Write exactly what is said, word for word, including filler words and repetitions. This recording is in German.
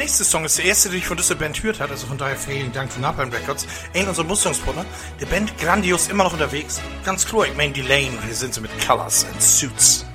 nächste Song ist der erste, den ich von dieser Band gehört habe, also von daher vielen Dank für Napalm Records. Ein unserer Musterungsbrüder. Der Band grandios immer noch unterwegs. Ganz klar, ich meine die Lane, hier sind sie mit Colors and Suits.